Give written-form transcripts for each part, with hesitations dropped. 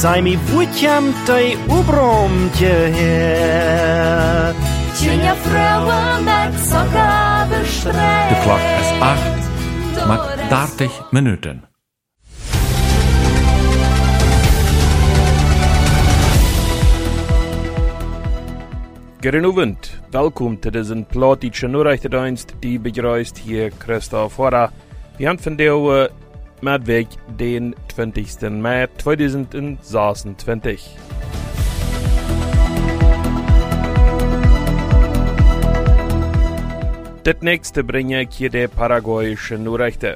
Sei mi voetjam tei obromtje her. Tjinja vrouwen dat sokken bestrijden. De klok is 8, met 30 minuten. Goedenavond, welkom te deze platische Nachrichtendienst die begrüßt hier Christoph Horra. Wir haben von der Mittwoch, den 20. Mai 2026. Das nächste bringe ich hier die paraguayische Nachrichten.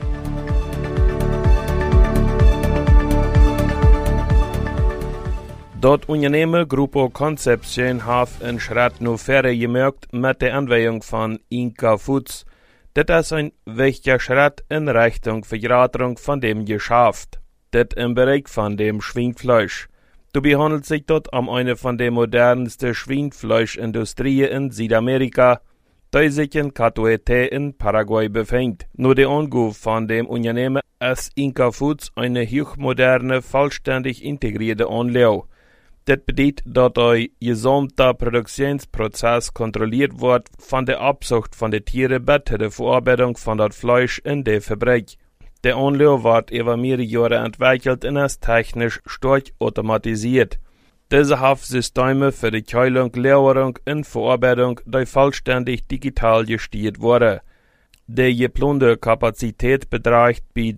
Dat Unternehmen Grupo Concepción hat einen Schritt nach vorne gemacht mit der Anweisung von Inca Foods. Das ist ein wichtiger Schritt in Richtung Vergrößerung von dem Geschäft. Das im Bereich von dem Schweinfleisch. Dabei handelt sich dort um eine von der modernsten Schweinfleischindustrien in Südamerika, die sich in Catuete in Paraguay befindet. Nur der Anruf von dem Unternehmen ist Inca Foods eine hochmoderne, vollständig integrierte Anlage. Das bedeutet, dass der gesamte Produktionsprozess kontrolliert wird von der Abzucht von den Tieren bis der Verarbeitung von das Fleisch in der Fabrik. Der Anlage wird über mehrere Jahre entwickelt und ist technisch stark automatisiert. Diese Systeme für die Kühlung, Lagerung und Verarbeitung, die vollständig digital gesteuert wurden. Die geplante Kapazität beträgt bei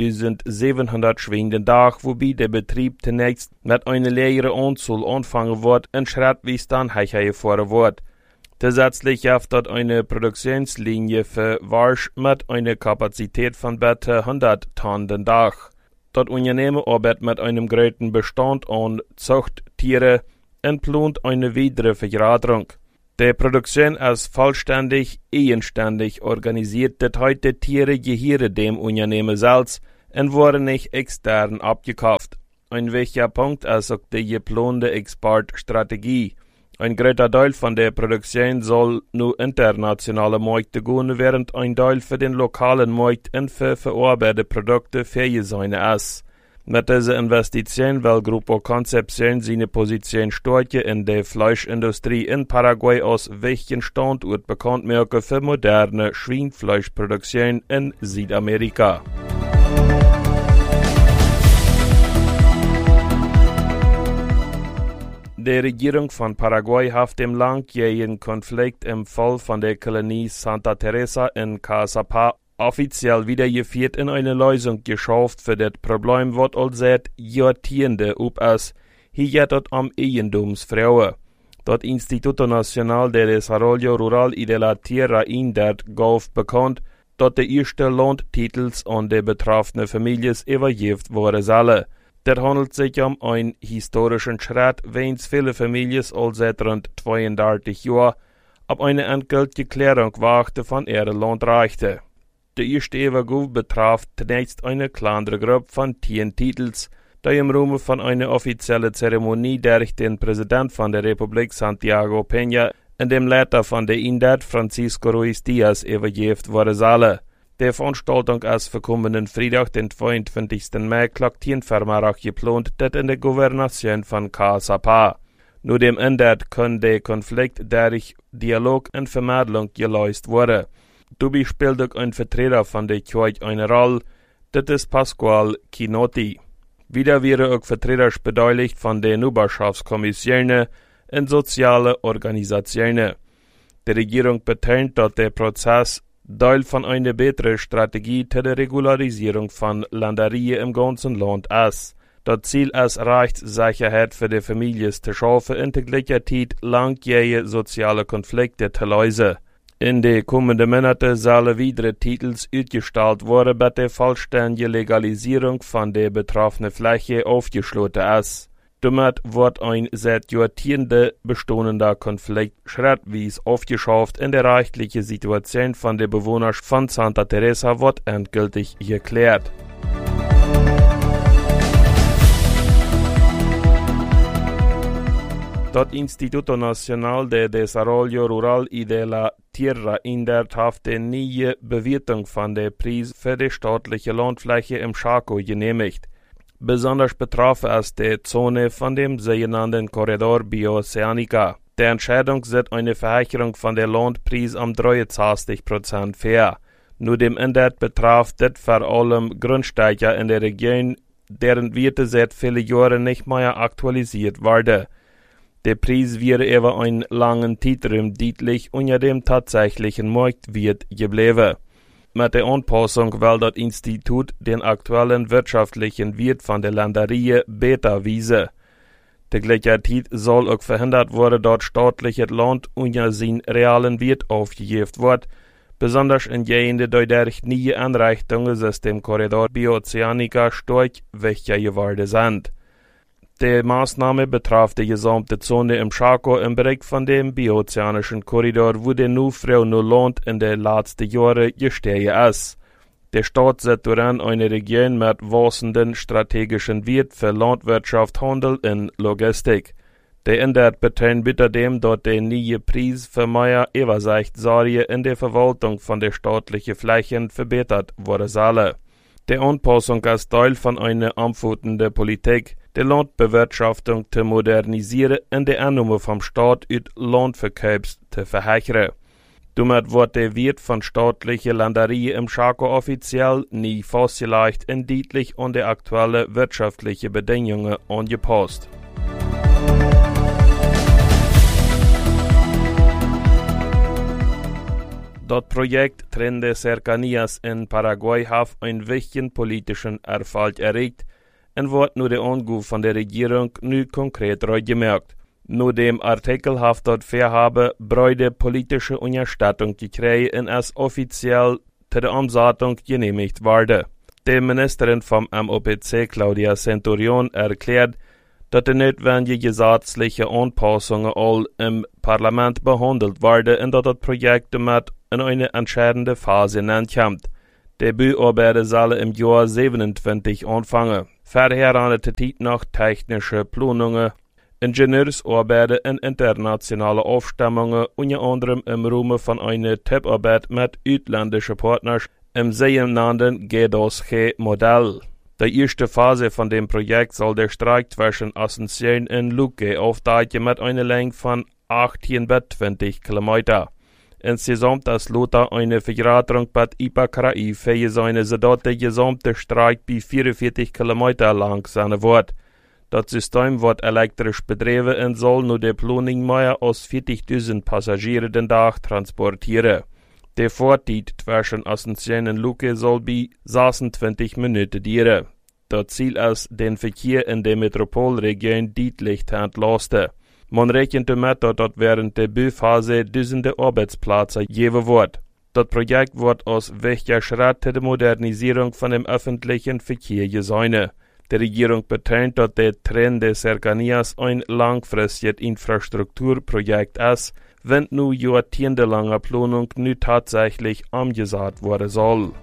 3700 Schweinen Tag, wobei der Betrieb zunächst mit einer längeren Anzahl anfangen wird und schrittweise dann hergefahren wird. Zusätzlich gibt es eine Produktionslinie für Fleisch mit einer Kapazität von bitte 100 Tonnen den Tag. Das Unternehmen arbeitet mit einem großen Bestand an Zuchttieren und plant eine weitere Vergrößerung. Die Produktion ist vollständig, eigenständig organisiert, das heute Tiere gehören dem Unternehmen selbst und wurden nicht extern abgekauft. Ein wichtiger Punkt ist auch die geplante Exportstrategie. Ein großer Teil von der Produktion soll nur internationale Märkte gehen, während ein Teil für den lokalen Markt und für verarbeitete Produkte fähig sein ist. Mit dieser Investition will Grupo Concepción seine Position stärken in der Fleischindustrie in Paraguay als wichtigen Standort bekannt machen für moderne Schweinfleischproduktion in Südamerika. Die Regierung von Paraguay hat dem langjährigen Konflikt im Fall von der Kolonie Santa Teresa in Caazapá offiziell wiedergeführt in eine Lösung geschafft für das Problem, was all seit Jahrzehnten up ist. Hier geht es um Eigentumsfrauen. Das Instituto Nacional de Desarrollo Rural y de la Tierra INDET gab bekannt, dass die erste Landtitels an die betroffenen Familien übergeben worden sollen. Das handelt sich um einen historischen Schritt, wenn viele Familien all seit rund 32 Jahren auf eine endgültige Klärung warten von ihren Landrechten. Der erste Übergabe betraf zunächst eine kleinere Gruppe von 10 Titels, die im Rahmen von einer offiziellen Zeremonie durch den Präsident von der Republik Santiago Peña und dem Leiter von der INDET Francisco Ruiz Diaz übergeben worden sollen. Die Veranstaltung ist für kommenden Freitag, den 22. Mai, Kloktienvermarach geplant, das in der Gouvernation von Caazapá. Nur dem INDET kann der Konflikt durch Dialog und Vermittlung gelöst werden. Dabei spielt auch ein Vertreter von der Kirche eine Rolle, das ist Pascual Quinotti. Wieder wäre auch Vertreter beteiligt von der Nachbarschaftskommission und sozialen Organisationen. Die Regierung betont, dass der Prozess Teil von einer besseren Strategie zur Regularisierung von Ländereien im ganzen Land ist. Das Ziel ist, Rechtssicherheit für die Familien zu schaffen und gleichzeitig langjährige soziale Konflikte zu lösen. In den kommenden Monaten sollen weitere Titel ausgestellt werden, bis die vollständige Legalisierung von der betroffenen Fläche aufgeschlossen ist. Damit wird ein seit Jahrzehnten bestehender Konflikt schrittweise aufgeschafft und die rechtliche Situation von den Bewohnern von Santa Teresa wird endgültig geklärt. Das Instituto Nacional de Desarrollo Rural y de la Tierra INDET hat die neue Bewertung von der Preis für die staatliche Landfläche im Chaco genehmigt. Besonders betroffen ist die Zone von dem sogenannten Korridor Bioceanica. Die Entscheidung sieht eine Verhöherung von der Landpreis um 23% fair. Nur dem Index betraf das vor allem Grundstücke in der Region, deren Werte seit vielen Jahren nicht mehr aktualisiert werden. Der Preis wäre über einen langen Zeitraum deutlich unter dem tatsächlichen Marktwert geblieben. Mit der Anpassung will das Institut den aktuellen wirtschaftlichen Wert von der Länderie besser wiesen. Der gleichzeitig soll auch verhindert werden, dass staatliches Land unter seinen realen Wert aufgegeben wird, besonders in Gegenden, die durch neue Einrichtungen aus dem Korridor Bioceanica stark wichtiger geworden sind. Die Maßnahme betraf die gesamte Zone im Chaco im Bereich von dem bioceanischen Korridor, wo der nur Frau nur Land in den letzten Jahren gestiegen ist. Der Staat sieht daran eine Region mit wachsenden strategischen Wert für Landwirtschaft, Handel und Logistik. Der Index betont außerdem, dass der neue Preis für mehr Übersichtsserie in der Verwaltung von der staatlichen Flächen verbessert werden soll. Die Anpassung ist Teil von einer umfassenden Politik, die Landbewirtschaftung zu modernisieren und die Einnahme vom Staat aus Landverkaufs zu verhöhern. Damit wird der Wert von staatlichen Ländereien im Chaco offiziell nie festgelegt und deutlich an die aktuellen wirtschaftlichen Bedingungen angepasst. Das Projekt Tren de Cercanías in Paraguay hat einen wichtigen politischen Erfolg erreicht und wird nur der Angriff von der Regierung nu konkret gemerkt. Nur dem Artikel hat das Vorhaben breite politische Unterstützung gekriegt und es offiziell zu der Umsetzung genehmigt wurde. Die Ministerin vom MOPC, Claudia Centurion, erklärt, dass die notwendigen gesetzlichen Anpassungen all im Parlament behandelt werden und dass das Projekt damit in eine entscheidende Phase hineinkommt. Die Bauarbeiten sollen im Jahr 27 anfangen. Vorher handelt es noch technische Planungen, Ingenieursarbeiten und internationale Aufstimmungen, unter anderem im Rahmen von einer Tipparbeit mit ausländischen Partnern im sogenannten G2G-Modell. Die erste Phase von dem Projekt soll der Streik zwischen Asunción und Luque aufdecken mit einer Länge von 18 bis 20 Kilometer. Insgesamt ist Lothar eine Vergrößerung bei Ipacaraí für seine, sodass der gesamte Streik bei 44 Kilometer lang sein wird. Das System wird elektrisch betrieben und soll nur der Planung mehr als 40.000 Passagiere den Tag transportieren. Der Fahrzeit zwischen Asunción und Luque soll bei 26 Minuten dauern. Das Ziel ist, den Verkehr in der Metropolregion deutlich zu entlasten. Man rechnet damit, dass während der Bauphase Dutzende Arbeitsplätze geben wird. Das Projekt wird als wichtiger Schritt zur Modernisierung von dem öffentlichen Verkehr gesehen. Die Regierung betont, dass der Tren de Cercanías ein langfristiges Infrastrukturprojekt ist, wenn nur jahrzehntelange Planung nun tatsächlich umgesetzt werden soll.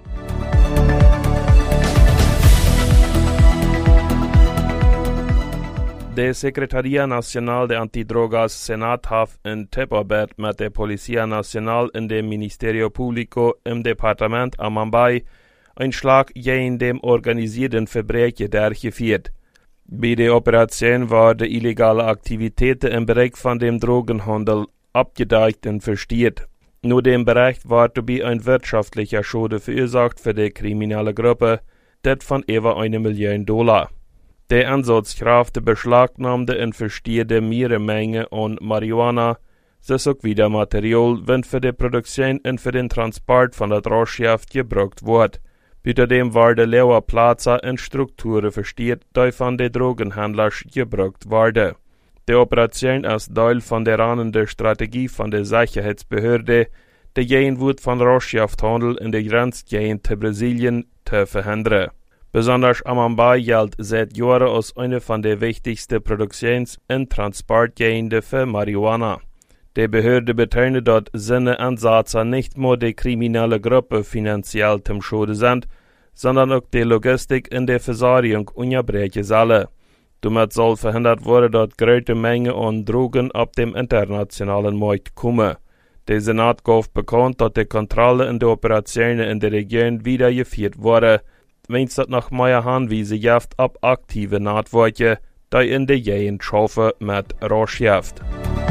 Der Secretaría Nacional de Antidrogas Senat hat in Tipparbeit mit der Policía Nacional in dem Ministerio Público im Departement Amambay ein Schlag gegen dem organisierten Verbrechen durchgeführt. Bei der Operation waren illegale Aktivitäten im Bereich von dem Drogenhandel abgedeckt und verstärkt. Nur dem Bericht war dabei ein wirtschaftlicher Schaden verursacht für die kriminelle Gruppe, das von über $1 Million. Der Einsatzkräfte beschlagnahmte und verstärkte mehrere Mengen an Marihuana, das auch wieder Material, wenn für die Produktion und für den Transport von der Droschschaft gebraucht wird. Außerdem werden leere Plätze und Strukturen verstärkt, die von den Drogenhändlern gebraucht werden. Die Operation ist Teil von der rannenden Strategie von der Sicherheitsbehörde, die gegen wird von Droschschafthandel in der Grenzgegend zu Brasilien zu verhindern. Besonders Amambay gilt seit Jahren als eine von der wichtigsten Produktions- und Transportgegenden für Marihuana. Die Behörde betont, dass seine Ansätze nicht nur die kriminelle Gruppe finanziell zum Schaden sind, sondern auch die Logistik in der Versorgung unterbrechen soll. Damit soll verhindert werden, dass große Mengen an Drogen auf dem internationalen Markt kommen. Der Senat gab bekannt, dass die Kontrolle in der Operationen in der Region wiedergeführt wurde, wenn's dat nach meiner Handwiese jaft ab aktive Nahtwortje, die in de Gegend schaffen mit Roschjaft.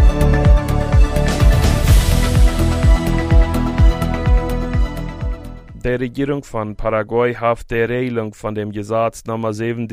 Die Regierung von Paraguay hat die Regelung von dem Gesetz Nummer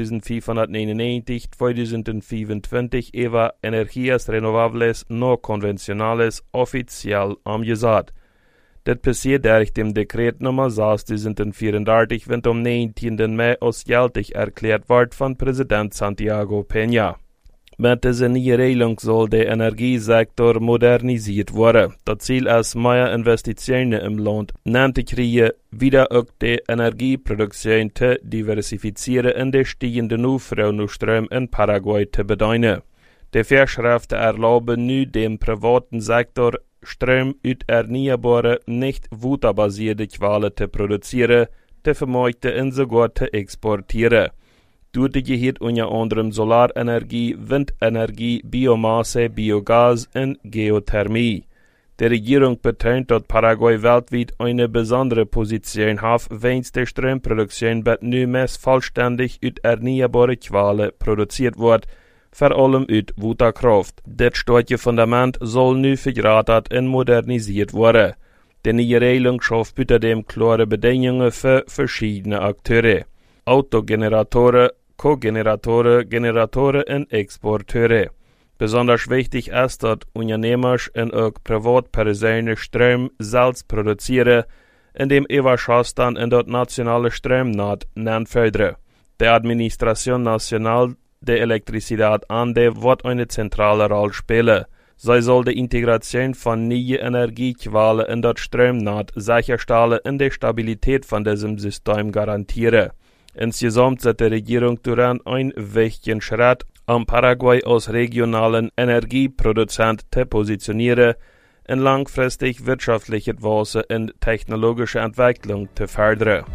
7599-2025 über Energias Renovables no Convencionales offiziell umgesetzt. Das passiert durch dem Dekret Nummer 6034, wenn am 19. Mai als gültig erklärt wird von Präsident Santiago Peña. Mit dieser neuen Regelung soll der Energiesektor modernisiert werden. Das Ziel ist, mehr Investitionen im Land zu kriegen, wieder auch die Energieproduktion zu diversifizieren und die steigende Nachfrage in Paraguay zu bedienen. Die Vorschriften erlauben nun dem privaten Sektor, Strom aus erneuerbaren, nicht waterbasierten Quellen zu produzieren, zu vermarkten und sogar zu exportieren. Dazu gehört unter anderem Solarenergie, Windenergie, Biomasse, Biogas und Geothermie. Die Regierung betont, dass Paraguay weltweit eine besondere Position hat, wenn die Stromproduktion nun vollständig aus erneuerbaren Quellen produziert wird, vor allem aus Wasserkraft. Das starke Fundament soll nun vergrößert und modernisiert werden. Die neue Regelung schafft außerdem klare Bedingungen für verschiedene Akteure. Autogeneratoren, Kogeneratoren, Generatoren und Exporteure. Besonders wichtig ist, dass Unternehmer und auch Privatpersonen Strom selbst produzieren, indem Überschuss dann in das nationale Stromnetz fördern. Die Administration Nacional de Electricidad ANDE wird eine zentrale Rolle spielen. Sie soll die Integration von neuen Energiequellen in das Stromnetz sicherstellen und die Stabilität von diesem System garantieren. Insgesamt setzt die Regierung daran einen wichtigen Schritt, um Paraguay als regionalen Energieproduzent zu positionieren und langfristig wirtschaftliche Wachstum und technologische Entwicklung zu fördern.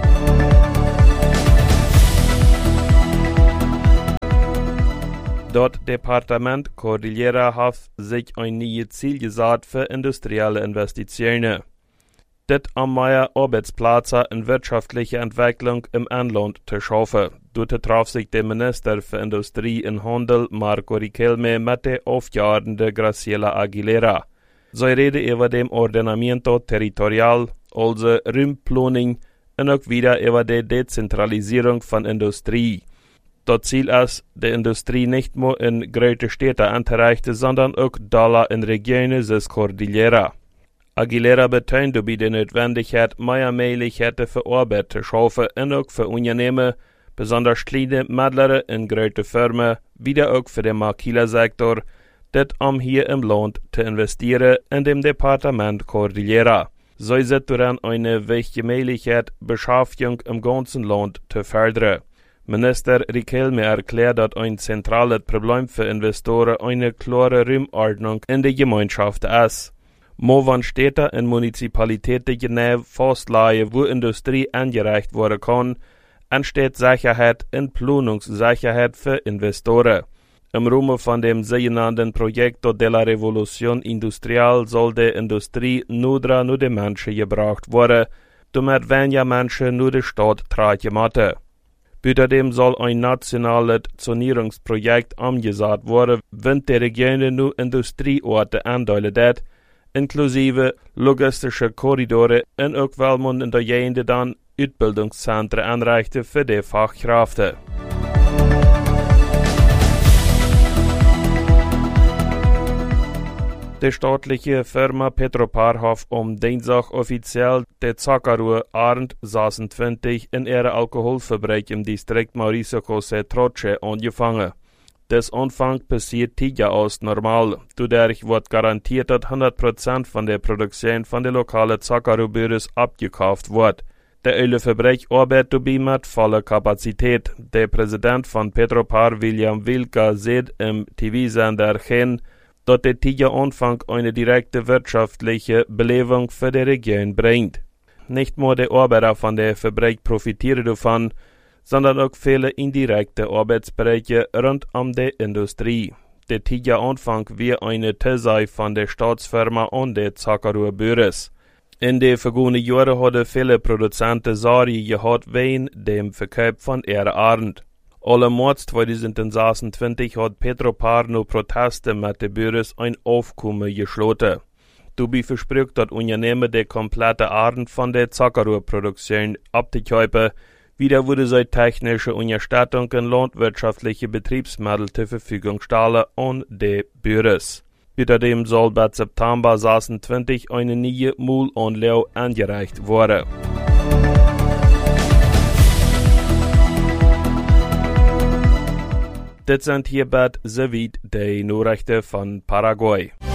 Das Departement Cordillera hat sich ein neues Ziel gesetzt für industrielle Investitionen. Das am mehr Arbeitsplätze und wirtschaftliche Entwicklung im Inland zu schaffen. Dort traf sich der Minister für Industrie und Handel Marco Riquelme mit der aufjahrenden Graciela Aguilera. Sie reden über dem Ordenamiento Territorial, also Raumplanung, und auch wieder über die Dezentralisierung von Industrie. Das Ziel ist, die Industrie nicht nur in große Städte anzureichen, sondern auch in Regionen des Cordillera. Aguilera betont dabei die Notwendigkeit, mehr Möglichkeiten für Arbeit zu schaffen und auch für Unternehmen, besonders kleine, mittlere und große Firmen, wieder auch für den Maquila-Sektor, das hier im Land zu investieren in dem Departement Cordillera. So ist daran eine wichtige Möglichkeit, Beschäftigung im ganzen Land zu fördern. Minister Riquelme erklärt, dass ein zentrales Problem für Investoren eine klare Raumordnung in der Gemeinschaft ist. Wann Städte und Municipalitäten genau festlegen, wo Industrie angereicht werden kann, entsteht Sicherheit und Planungssicherheit für Investoren. Im Rahmen von dem sogenannten Proyecto de la Revolución Industrial soll die Industrie nur die Menschen gebracht werden, damit weniger Menschen nur die Stadt tragen müssen. Außerdem soll ein nationales Zonierungsprojekt umgesetzt werden, wenn die Regionen nur Industrieorte andeutet, inklusive logistische Korridore und auch weil man in der Gegend dann Ausbildungszentren anreichte für die Fachkräfte. Die staatliche Firma Petropar hat am Dienstag offiziell die Zuckerrohr Arndt 26 in ihrer Alkoholfabrik im Distrikt Mauricio José Troche angefangen. Das Anfang passiert Tiger aus normal. Dadurch wird garantiert, dass 100% von der Produktion von der lokalen Zuckerrohrbüros abgekauft wird. Die Ölfabrik arbeitet dabei mit voller Kapazität. Der Präsident von Petropar, William Wilka, sieht im TV-Sender hin, dass der Tiger-Anfang eine direkte wirtschaftliche Belebung für die Region bringt. Nicht nur die Arbeiter von der Fabrik profitieren davon, sondern auch viele indirekte Arbeitsbereiche rund um die Industrie. Der Tiger-Anfang wird eine Teil von der Staatsfirma und der Zuckerrohrbüros. In den vergangenen Jahren haben viele Produzenten Sorge gehabt wegen dem Verkauf von ihrer Arend. Alle März 2026 hat Petropar no Proteste mit den Büros ein Aufkommen geschlossen. Dabei verspricht das Unternehmen die komplette Arend von der Zuckerrohrproduktion abzukaufen. Wieder wurde sie technische Unterstützung und landwirtschaftliche Betriebsmittel zur Verfügung stellen an die Büros. Außerdem soll bis September 26 eine neue Mühlanlage eingereicht werden. Das sind hierbei soweit die Nachrichten von Paraguay.